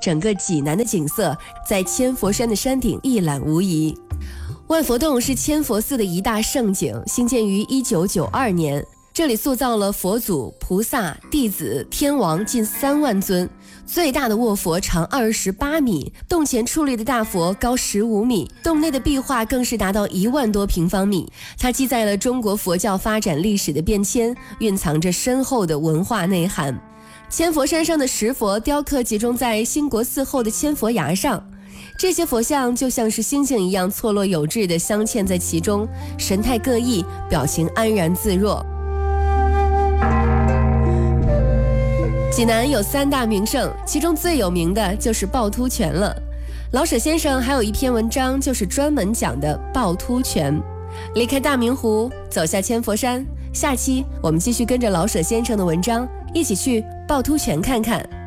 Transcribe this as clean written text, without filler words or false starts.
整个济南的景色在千佛山的山顶一览无遗。万佛洞是千佛寺的一大胜景，兴建于1992年。这里塑造了佛祖、菩萨、弟子、天王近3万尊，最大的卧佛长28米，洞前矗立的大佛高15米，洞内的壁画更是达到1万多平方米。它记载了中国佛教发展历史的变迁，蕴藏着深厚的文化内涵。千佛山上的石佛雕刻集中在兴国寺后的千佛崖上，这些佛像就像是星星一样错落有致地镶嵌在其中，神态各异，表情安然自若。济南有3大名胜，其中最有名的就是趵突泉了。老舍先生还有一篇文章就是专门讲的趵突泉。离开大明湖，走下千佛山，下期我们继续跟着老舍先生的文章，一起去趵突泉看看。